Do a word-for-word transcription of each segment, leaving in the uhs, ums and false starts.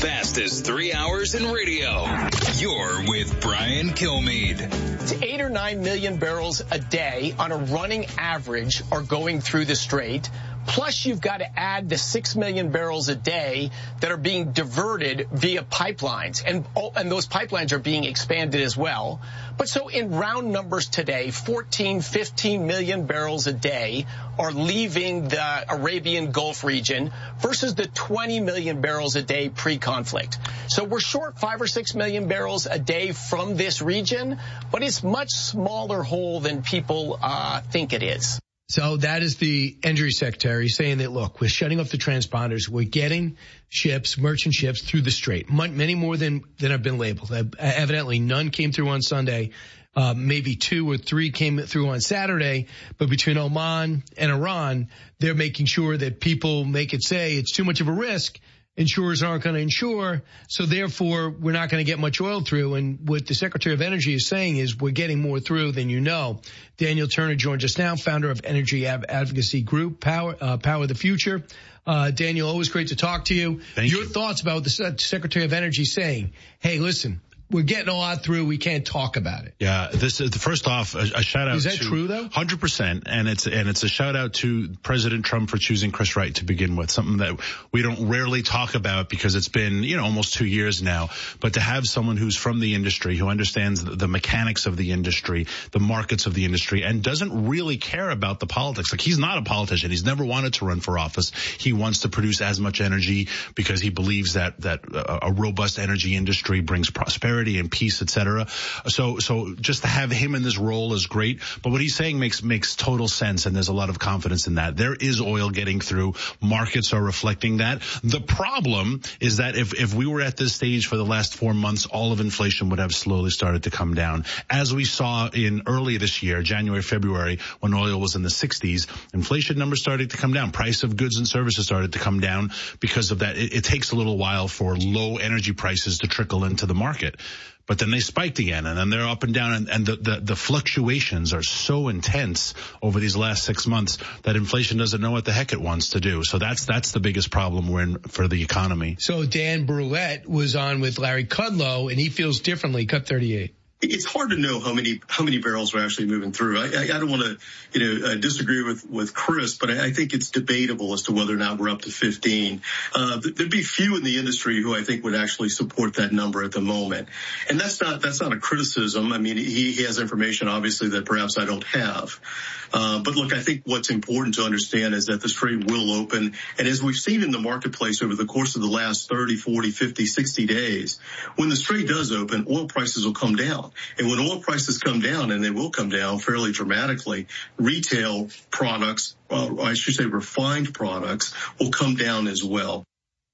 fastest three hours in radio. You're with Brian Kilmeade. It's eight or nine million barrels a day on a running average are going through the strait. Plus, you've got to add the six million barrels a day that are being diverted via pipelines. And, and those pipelines are being expanded as well. But so in round numbers today, fourteen, fifteen million barrels a day are leaving the Arabian Gulf region versus the twenty million barrels a day pre-conflict. So we're short five or six million barrels a day from this region, but it's much smaller hole than people uh, think it is. So that is the Energy Secretary saying that, look, we're shutting off the transponders. We're getting ships, merchant ships, through the strait. Many more than, than have been labeled. Uh, evidently, none came through on Sunday. Uh, maybe two or three came through on Saturday. But between Oman and Iran, they're making sure that people make it say it's too much of a risk. Insurers aren't going to insure, so therefore we're not going to get much oil through. And what the Secretary of Energy is saying is we're getting more through than you know. Daniel Turner joins us now, founder of Energy Advocacy Group, Power uh, Power the Future. Uh, Daniel, always great to talk to you. Thank Your you. thoughts about the Secretary of Energy saying, hey, listen, we're getting a lot through. We can't talk about it. Yeah, this is the first off a, a shout out. Is that to true though? one hundred percent, and it's and it's a shout out to President Trump for choosing Chris Wright to begin with. Something that we don't rarely talk about because it's been you know almost two years now. But to have someone who's from the industry, who understands the, the mechanics of the industry, the markets of the industry, and doesn't really care about the politics. Like he's not a politician. He's never wanted to run for office. He wants to produce as much energy because he believes that that a, a robust energy industry brings prosperity and peace, et cetera. So, so just to have him in this role is great. But what he's saying makes, makes total sense. And there's a lot of confidence in that. There is oil getting through. Markets are reflecting that. The problem is that if, if we were at this stage for the last four months, all of inflation would have slowly started to come down. As we saw in early this year, January, February, when oil was in the sixties, inflation numbers started to come down. Price of goods and services started to come down because of that. It, it takes a little while for low energy prices to trickle into the market. But then they spiked again, and then they're up and down, and, and the, the, the fluctuations are so intense over these last six months that inflation doesn't know what the heck it wants to do. So that's that's the biggest problem we're in for the economy. So Dan Brulette was on with Larry Kudlow, and he feels differently. Cut thirty-eight. It's hard to know how many how many barrels are actually moving through. I, I, I don't want to, you know, uh, disagree with with Chris, but I, I think it's debatable as to whether or not we're up to fifteen. Uh, there'd be few in the industry who I think would actually support that number at the moment, and that's not that's not a criticism. I mean, he, he has information obviously that perhaps I don't have. Uh, but look, I think what's important to understand is that the strait will open, and as we've seen in the marketplace over the course of the last thirty, forty, fifty, sixty days, when the strait does open, oil prices will come down. And when oil prices come down, and they will come down fairly dramatically, retail products, well, I should say refined products, will come down as well.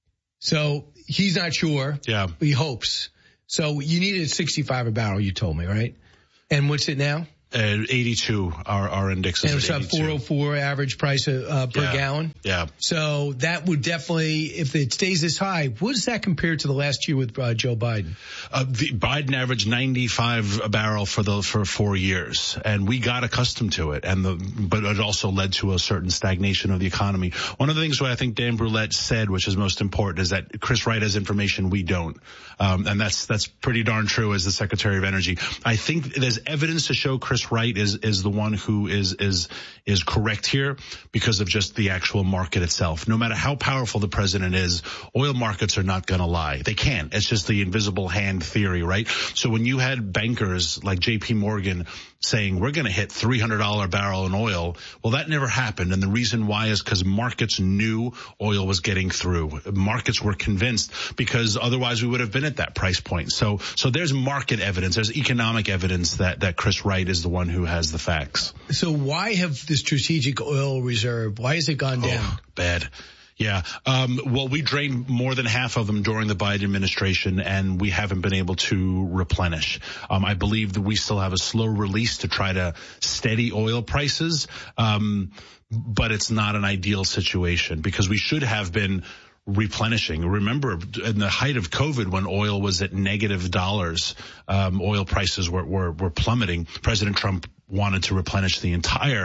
So he's not sure. Yeah. He hopes. So you needed sixty-five a barrel, you told me, right? And what's it now? Uh, eighty-two, our, our index is and it's at at four oh four average price uh, per yeah. gallon. Yeah. So that would definitely, if it stays this high, what does that compare to the last year with uh, Joe Biden? Uh, the Biden averaged ninety-five a barrel for the for four years, and we got accustomed to it. And the but it also led to a certain stagnation of the economy. One of the things what I think Dan Brulette said, which is most important, is that Chris Wright has information we don't, um, and that's that's pretty darn true as the Secretary of Energy. I think there's evidence to show Chris Wright is is the one who is is is correct here because of just the actual market itself. No matter how powerful the president is, oil markets are not going to lie. They can't. It's just the invisible hand theory, right? So when you had bankers like J P Morgan saying we're going to hit three hundred dollars a barrel in oil, well, that never happened. And the reason why is because markets knew oil was getting through. Markets were convinced because otherwise we would have been at that price point. So so there's market evidence. There's economic evidence that, that Chris Wright is the one who has the facts. So why have the strategic oil reserve, why has it gone down? Oh, bad. Yeah. Um, well, we drained more than half of them during the Biden administration, and we haven't been able to replenish. Um, I believe that we still have a slow release to try to steady oil prices. Um, but it's not an ideal situation because we should have been replenishing. Remember, in the height of COVID, when oil was at negative dollars, um, oil prices were, were, were plummeting. President Trump wanted to replenish the entire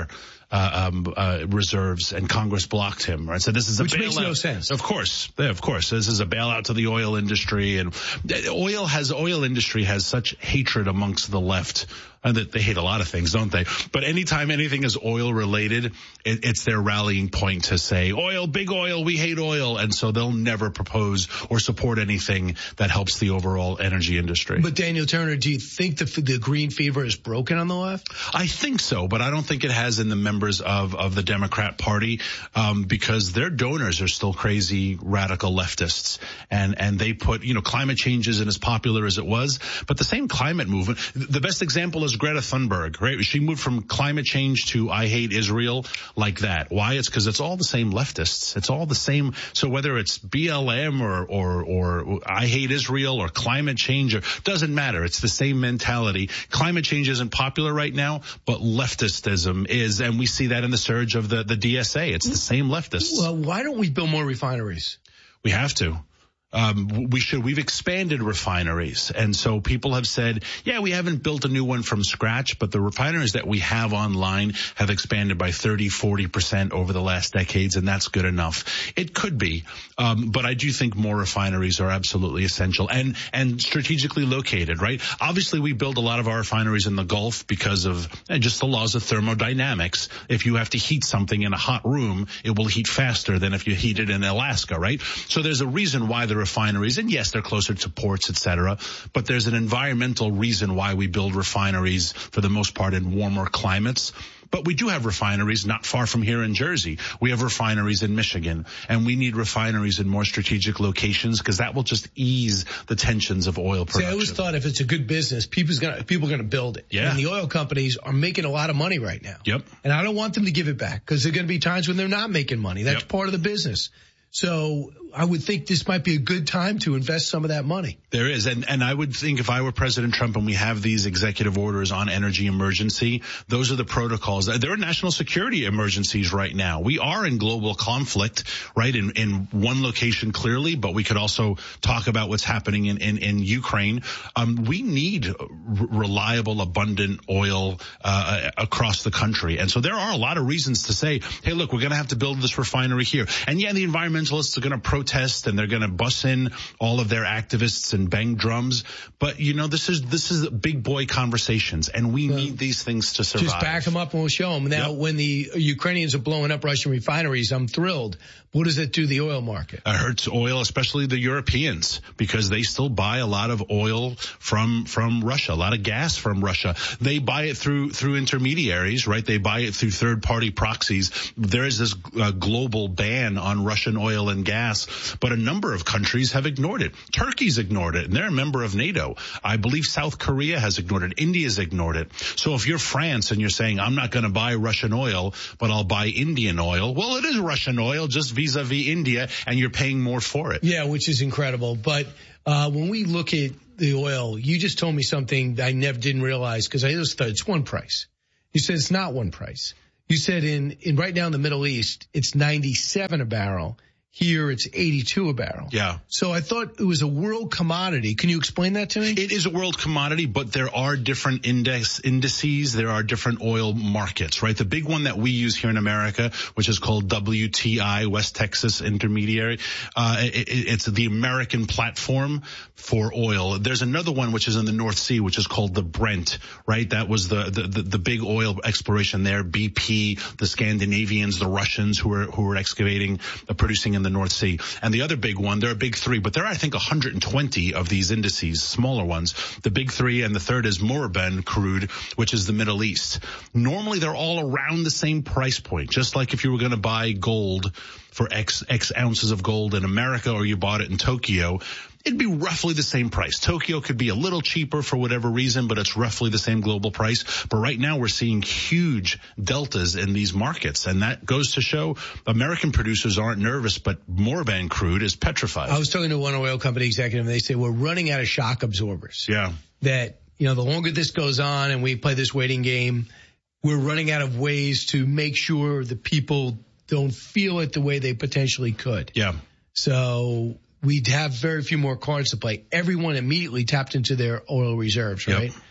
uh, um, uh, reserves, and Congress blocked him. Right, so this is a Which bailout. makes no sense. Of course, yeah, of course, this is a bailout to the oil industry, and oil has oil industry has such hatred amongst the left. And that they hate a lot of things, don't they? But anytime anything is oil related, it, it's their rallying point to say, oil, big oil, we hate oil. And so they'll never propose or support anything that helps the overall energy industry. But Daniel Turner, do you think the, the green fever is broken on the left? I think so, but I don't think it has in the members of, of the Democrat Party, um, because their donors are still crazy radical leftists. And, and they put, you know, climate change isn't as popular as it was, but the same climate movement, the best example is Greta Thunberg, right? She moved from climate change to I hate Israel like that. Why? It's because it's all the same leftists. It's all the same. So whether it's B L M or, or, or I hate Israel or climate change, or doesn't matter. It's the same mentality. Climate change isn't popular right now, but leftistism is, and we see that in the surge of the, the D S A. It's the same leftists. Well, why don't we build more refineries? We have to. Um, we should, we've expanded refineries. And so people have said, yeah, we haven't built a new one from scratch, but the refineries that we have online have expanded by thirty, forty percent over the last decades, and that's good enough. It could be. Um, but I do think more refineries are absolutely essential and, and strategically located, right? Obviously, we build a lot of our refineries in the Gulf because of uh, just the laws of thermodynamics. If you have to heat something in a hot room, it will heat faster than if you heat it in Alaska, right? So there's a reason why the refineries, and yes, they're closer to ports, et cetera, but there's an environmental reason why we build refineries for the most part in warmer climates. But we do have refineries not far from here in Jersey. We have refineries in Michigan, and we need refineries in more strategic locations because that will just ease the tensions of oil production. See, I always thought if it's a good business, people's gonna, people are going to build it. Yeah. And the oil companies are making a lot of money right now. Yep. And I don't want them to give it back because there are going to be times when they're not making money. That's Yep. part of the business. So I would think this might be a good time to invest some of that money. There is. And, and I would think if I were President Trump and we have these executive orders on energy emergency, those are the protocols. There are national security emergencies right now. We are in global conflict, right, in, in one location clearly, but we could also talk about what's happening in, in, in Ukraine. Um, we need r- reliable, abundant oil uh, across the country. And so there are a lot of reasons to say, hey, look, we're going to have to build this refinery here. And yeah, the environmentalists are going to protest and they're going to bus in all of their activists and bang drums. But, you know, this is this is big boy conversations, and we well, need these things to survive. Just back them up and we'll show them. Now, yep. When the Ukrainians are blowing up Russian refineries, I'm thrilled. What does it do to the oil market? It hurts oil, especially the Europeans, because they still buy a lot of oil from from Russia, a lot of gas from Russia. They buy it through through intermediaries, right? They buy it through third-party proxies. There is this uh, global ban on Russian oil and gas, but a number of countries have ignored it. Turkey's ignored it, and they're a member of NATO. I believe South Korea has ignored it. India's ignored it. So if you're France and you're saying, I'm not going to buy Russian oil, but I'll buy Indian oil, well, it is Russian oil, just vis-a-vis India, and you're paying more for it. Yeah, which is incredible. But uh when we look at the oil, you just told me something I never didn't realize because I just thought it's one price. You said it's not one price. You said in, in right now in the Middle East, it's ninety-seven a barrel. Here it's eighty-two a barrel. Yeah. So I thought it was a world commodity. Can you explain that to me? It is a world commodity, but there are different index indices. There are different oil markets, right? The big one that we use here in America, which is called W T I, West Texas Intermediary, uh, it, it's the American platform for oil. There's another one which is in the North Sea, which is called the Brent, right? That was the the, the, the big oil exploration there. B P, the Scandinavians, the Russians who were who were excavating, uh, producing in the North Sea. And the other big one, there are big three, but there are, I think, one hundred twenty of these indices, smaller ones. The big three, and the third is Murban crude, which is the Middle East. Normally, they're all around the same price point, just like if you were going to buy gold for X, X ounces of gold in America, or you bought it in Tokyo. It'd be roughly the same price. Tokyo could be a little cheaper for whatever reason, but it's roughly the same global price. But right now we're seeing huge deltas in these markets, and that goes to show American producers aren't nervous, but Murban crude is petrified. I was talking to one oil company executive, and they say we're running out of shock absorbers. Yeah. That, you know, the longer this goes on and we play this waiting game, we're running out of ways to make sure the people don't feel it the way they potentially could. Yeah. So we'd have very few more cards to play. Everyone immediately tapped into their oil reserves, right? Yep.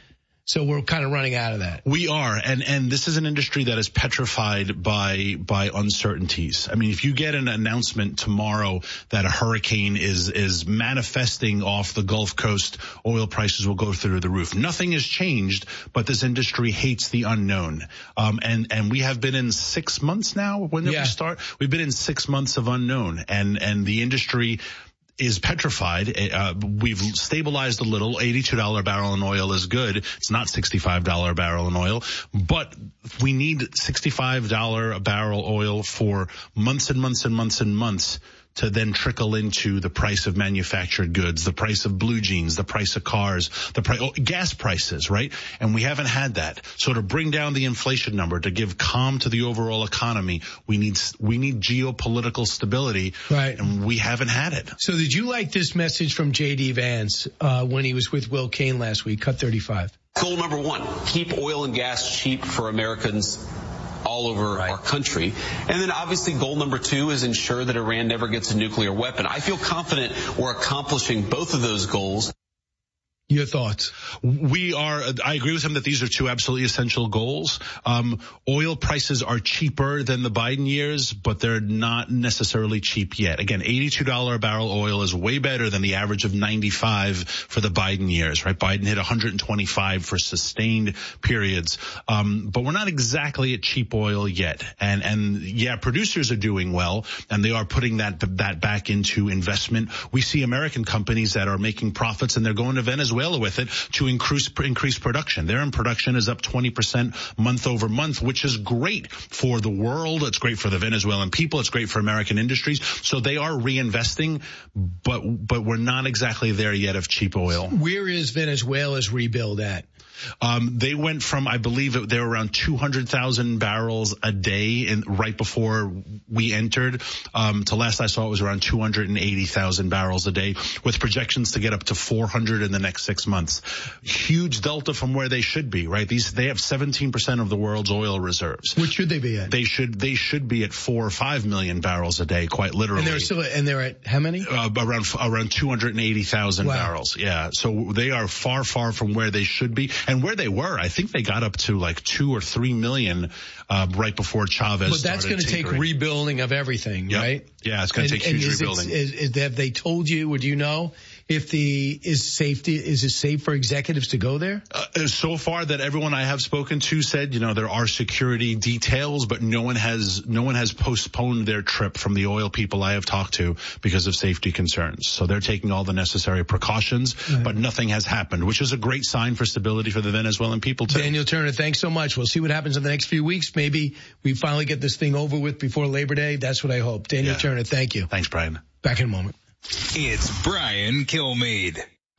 So we're kind of running out of that. We are, and and this is an industry that is petrified by by uncertainties. I mean, if you get an announcement tomorrow that a hurricane is is manifesting off the Gulf Coast, oil prices will go through the roof. Nothing has changed, but this industry hates the unknown. Um, and and we have been in six months now. When did Yeah. we start? We've been in six months of unknown, and and the industry is petrified. Uh, we've stabilized a little. eighty-two dollars a barrel in oil is good. It's not sixty-five dollars a barrel in oil, but we need sixty-five dollars a barrel oil for months and months and months and months to then trickle into the price of manufactured goods, the price of blue jeans, the price of cars, the price, oh, gas prices, right? And we haven't had that. So to bring down the inflation number, to give calm to the overall economy, we need, we need geopolitical stability. Right. And we haven't had it. So did you like this message from J D Vance, uh, when he was with Will Cain last week? Cut thirty-five. Goal number one, keep oil and gas cheap for Americans all over right. our country. And then obviously goal number two is ensure that Iran never gets a nuclear weapon. I feel confident we're accomplishing both of those goals. Your thoughts? We are, I agree with him that these are two absolutely essential goals. Um, oil prices are cheaper than the Biden years, but they're not necessarily cheap yet. Again, eighty-two dollars a barrel oil is way better than the average of ninety-five for the Biden years, right? Biden hit one hundred twenty-five for sustained periods. Um, but we're not exactly at cheap oil yet. And, and yeah, producers are doing well, and they are putting that, that back into investment. We see American companies that are making profits, and they're going to Venezuela with it to increase increase production. Their production is up twenty percent month over month, which is great for the world. It's great for the Venezuelan people. It's great for American industries. So they are reinvesting, but but we're not exactly there yet of cheap oil. Where is Venezuela's rebuild at? Um, they went from, I believe they were around two hundred thousand barrels a day in right before we entered, um, to last I saw it was around two hundred eighty thousand barrels a day, with projections to get up to four hundred in the next six months. Huge delta from where they should be, right? These, they have seventeen percent of the world's oil reserves. What should they be at? They should, they should be at four or five million barrels a day, quite literally. And they're still, and they're at how many? Uh, around, around two hundred eighty thousand wow. barrels. Yeah. So they are far, far from where they should be. And where they were, I think they got up to like two or three million uh, right before Chavez. But that's going to take rebuilding of everything, yep. right? Yeah, it's going to take huge is rebuilding. It, is, is, have they told you? Would you know if the is safety is it safe for executives to go there? Uh, so far, that everyone I have spoken to said, you know, there are security details, but no one has no one has postponed their trip from the oil people I have talked to because of safety concerns. So they're taking all the necessary precautions, right. but nothing has happened, which is a great sign for stability for the Venezuelan people too. Daniel Turner, thanks so much. We'll see what happens in the next few weeks. Maybe we finally get this thing over with before Labor Day. That's what I hope. Daniel yeah. Turner, thank you. Thanks, Brian. Back in a moment. It's Brian Kilmeade.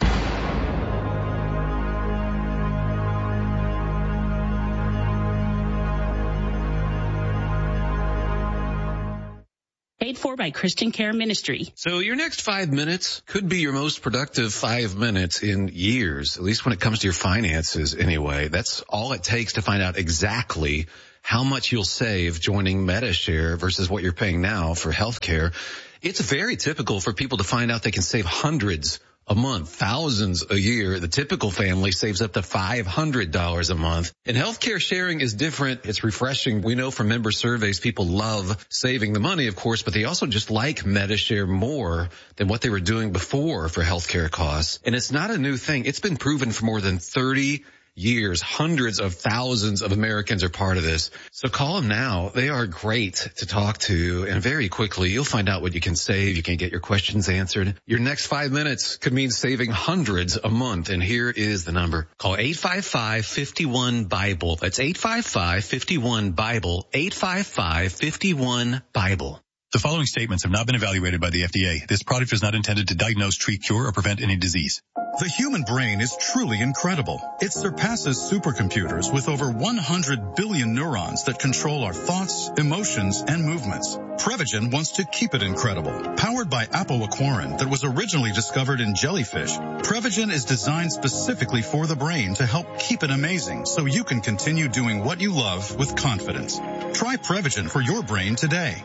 Paid for by Christian Care Ministry. So your next five minutes could be your most productive five minutes in years, at least when it comes to your finances anyway. That's all it takes to find out exactly how much you'll save joining Medi-Share versus what you're paying now for healthcare. It's very typical for people to find out they can save hundreds a month, thousands a year. The typical family saves up to five hundred dollars a month. And healthcare sharing is different. It's refreshing. We know from member surveys, people love saving the money, of course, but they also just like Medi-Share more than what they were doing before for healthcare costs. And it's not a new thing. It's been proven for more than thirty years. Hundreds of thousands of Americans are part of this. So call them now. They are great to talk to, and very quickly you'll find out what you can save. You can get your questions answered. Your next five minutes could mean saving hundreds a month, and here is the number. Call eight five five, five one, BIBLE. That's eight five five, five one, BIBLE, eight five five, five one, BIBLE. The following statements have not been evaluated by the F D A. This product is not intended to diagnose, treat, cure, or prevent any disease. The human brain is truly incredible. It surpasses supercomputers with over one hundred billion neurons that control our thoughts, emotions, and movements. Prevagen wants to keep it incredible. Powered by apoaquarin that was originally discovered in jellyfish, Prevagen is designed specifically for the brain to help keep it amazing so you can continue doing what you love with confidence. Try Prevagen for your brain today.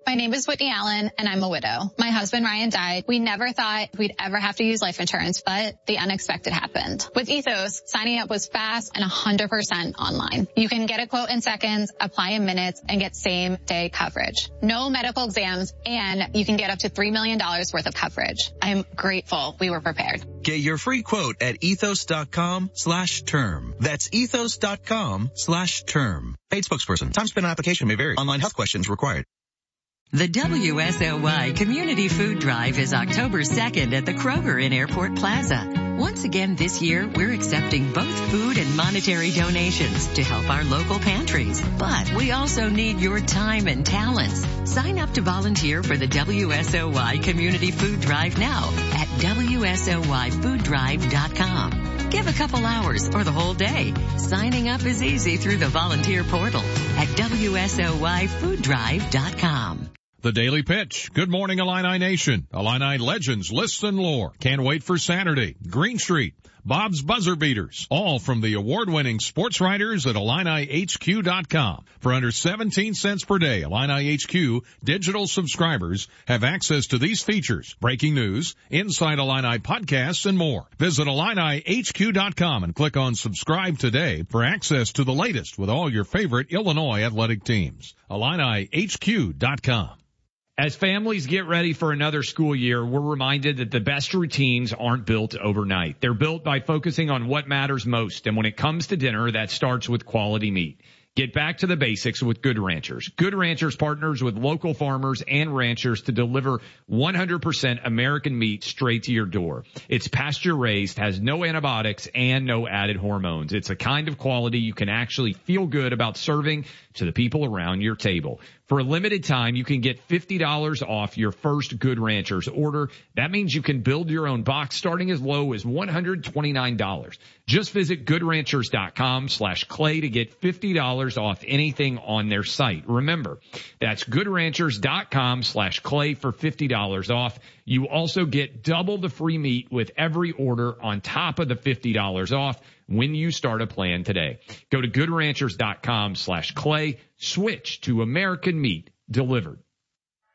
My name is Whitney Allen, and I'm a widow. My husband, Ryan, died. We never thought we'd ever have to use life insurance, but the unexpected happened. With Ethos, signing up was fast and one hundred percent online. You can get a quote in seconds, apply in minutes, and get same-day coverage. No medical exams, and you can get up to three million dollars worth of coverage. I'm grateful we were prepared. Get your free quote at ethos.com slash term. That's ethos.com slash term. Paid spokesperson. Time spent on application may vary. Online health questions required. The W S O Y Community Food Drive is October second at the Kroger in Airport Plaza. Once again this year, we're accepting both food and monetary donations to help our local pantries. But we also need your time and talents. Sign up to volunteer for the W S O Y Community Food Drive now at W S O Y food drive dot com. Give a couple hours or the whole day. Signing up is easy through the volunteer portal at W S O Y food drive dot com. The Daily Pitch. Good morning, Illini Nation. Illini legends, lists, and lore. Can't wait for Saturday. Green Street. Bob's Buzzer Beaters. All from the award-winning sports writers at Illini H Q dot com. For under seventeen cents per day, Illini H Q digital subscribers have access to these features, breaking news, Inside Illini podcasts, and more. Visit Illini H Q dot com and click on subscribe today for access to the latest with all your favorite Illinois athletic teams. Illini H Q dot com. As families get ready for another school year, we're reminded that the best routines aren't built overnight. They're built by focusing on what matters most. And when it comes to dinner, that starts with quality meat. Get back to the basics with Good Ranchers. Good Ranchers partners with local farmers and ranchers to deliver one hundred percent American meat straight to your door. It's pasture raised, has no antibiotics, and no added hormones. It's a kind of quality you can actually feel good about serving to the people around your table. For a limited time, you can get fifty dollars off your first Good Ranchers order. That means you can build your own box starting as low as one hundred twenty-nine dollars. Just visit good ranchers dot com slash clay to get fifty dollars off anything on their site. Remember, that's good ranchers dot com slash clay for fifty dollars off. You also get double the free meat with every order on top of the fifty dollars off when you start a plan today. Go to good ranchers dot com slash clay. Switch to American meat delivered.